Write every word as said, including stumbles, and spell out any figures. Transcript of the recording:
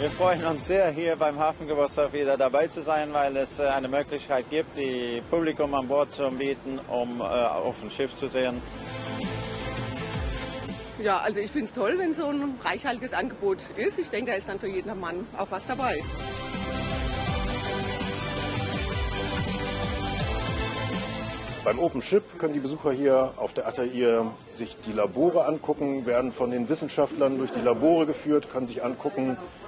Wir freuen uns sehr, hier beim Hafengeburtstag wieder dabei zu sein, weil es eine Möglichkeit gibt, die Publikum an Bord zu bieten, um äh, auf dem Schiff zu sehen. Ja, also ich finde es toll, wenn so ein reichhaltiges Angebot ist. Ich denke, da ist dann für jeden Mann auch was dabei. Beim Open Ship können die Besucher hier auf der Atelier sich die Labore angucken, werden von den Wissenschaftlern durch die Labore geführt, können sich angucken,